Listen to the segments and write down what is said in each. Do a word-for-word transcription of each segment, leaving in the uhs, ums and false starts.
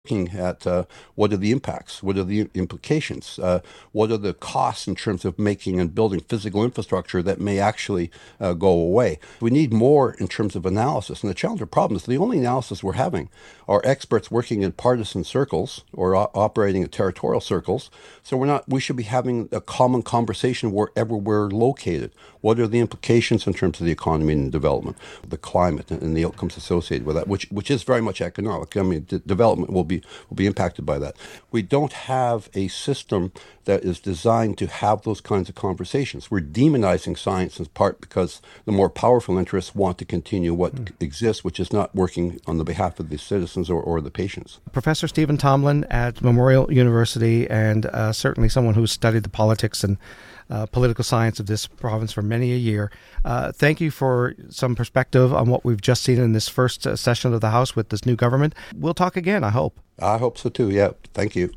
looking at uh, what are the impacts, what are the implications, uh, what are the costs in terms of making and building physical infrastructure that may actually uh, go away. We need more in terms of analysis. And the challenge or problem is the only analysis we're having are experts working in partisan circles or o- operating in territorial circles. So we're not. We should be having a common conversation wherever we're located. What are the implications in terms of the economy and development, the climate, and the outcomes associated with that, which which is very much economic. I mean, d- development will be will be impacted by that. We don't have a system that is designed to have those kinds of conversations. We're demonizing science in part because the more powerful interests want to continue what mm. exists, which is not working on the behalf of the citizens or, or the patients. Professor Stephen Tomlin at Memorial University, and uh, certainly someone who's studied the politics and uh, political science of this province for many a year. Uh, thank you for some perspective on what we've just seen in this first uh, session of the House with this new government. We'll talk again, I hope. I hope so too, yeah. Thank you.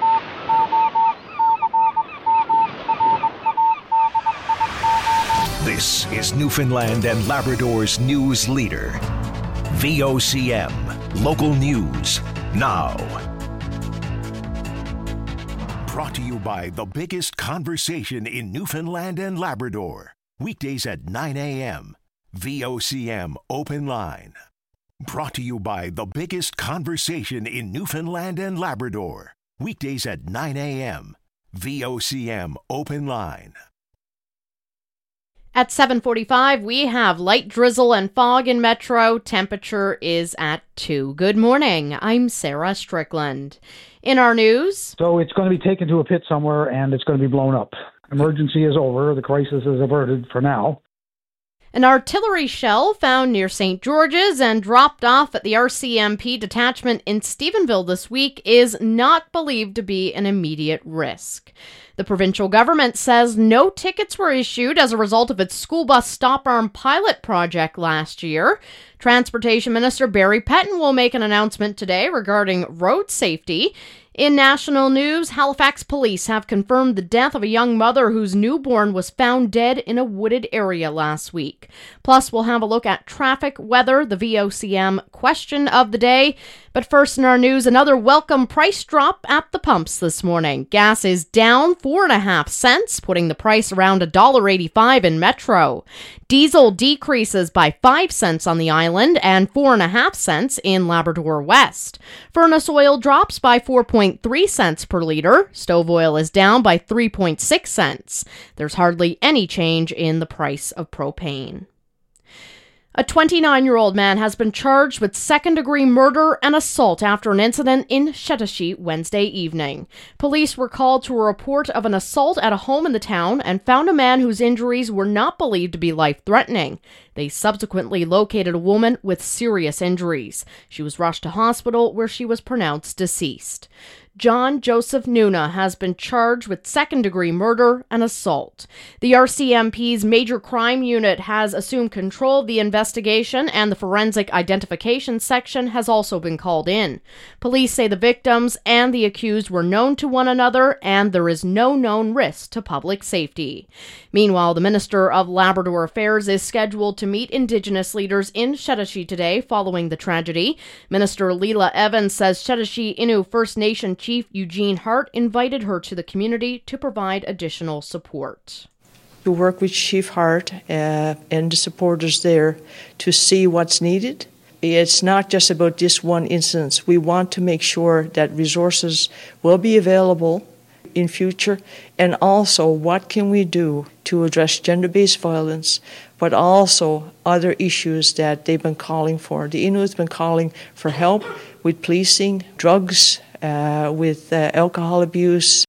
This is Newfoundland and Labrador's news leader. V O C M, local news, now. Brought to you by the biggest conversation in Newfoundland and Labrador. Weekdays at nine a.m. V O C M Open Line. Brought to you by the biggest conversation in Newfoundland and Labrador. Weekdays at nine a.m. V O C M Open Line. At seven forty-five, we have light drizzle and fog in Metro. Temperature is at two. Good morning. I'm Sarah Strickland. In our news... So it's going to be taken to a pit somewhere and it's going to be blown up. Emergency is over. The crisis is averted for now. An artillery shell found near Saint George's and dropped off at the R C M P detachment in Stephenville this week is not believed to be an immediate risk. The provincial government says no tickets were issued as a result of its school bus stop-arm pilot project last year. Transportation Minister Barry Pettin will make an announcement today regarding road safety. In national news, Halifax police have confirmed the death of a young mother whose newborn was found dead in a wooded area last week. Plus, we'll have a look at traffic, weather, the V O C M question of the day. But first in our news, another welcome price drop at the pumps this morning. Gas is down four and a half cents, putting the price around one dollar eighty-five in Metro. Diesel decreases by five cents on the island and four and a half cents in Labrador West. Furnace oil drops by four point three cents per liter. Stove oil is down by three point six cents. There's hardly any change in the price of propane. A twenty-nine-year-old man has been charged with second-degree murder and assault after an incident in Shetashi Wednesday evening. Police were called to a report of an assault at a home in the town and found a man whose injuries were not believed to be life-threatening. They subsequently located a woman with serious injuries. She was rushed to hospital where she was pronounced deceased. John Joseph Nuna has been charged with second-degree murder and assault. The R C M P's Major Crime Unit has assumed control of the investigation, and the Forensic Identification Section has also been called in. Police say the victims and the accused were known to one another, and there is no known risk to public safety. Meanwhile, the Minister of Labrador Affairs is scheduled to meet Indigenous leaders in Shetashi today following the tragedy. Minister Leela Evans says Shetashi Innu First Nation Chief Eugene Hart invited her to the community to provide additional support. To work with Chief Hart uh, and the supporters there to see what's needed. It's not just about this one instance. We want to make sure that resources will be available in future, and also what can we do to address gender-based violence, but also other issues that they've been calling for. The Innu has been calling for help with policing, drugs, uh, with uh, alcohol abuse.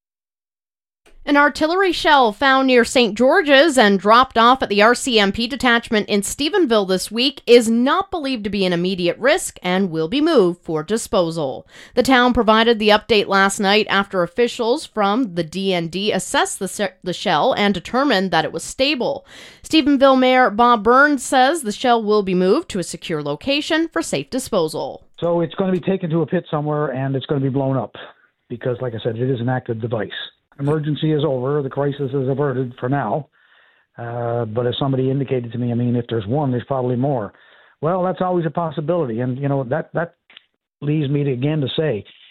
An artillery shell found near Saint George's and dropped off at the R C M P detachment in Stephenville this week is not believed to be an immediate risk and will be moved for disposal. The town provided the update last night after officials from the D N D assessed the, se- the shell and determined that it was stable. Stephenville Mayor Bob Burns says the shell will be moved to a secure location for safe disposal. So it's going to be taken to a pit somewhere and it's going to be blown up because, like I said, it is an active device. Emergency is over. The crisis is averted for now. Uh, but as somebody indicated to me, I mean, if there's one, there's probably more. Well, that's always a possibility. And, you know, that, that leads me to again to say,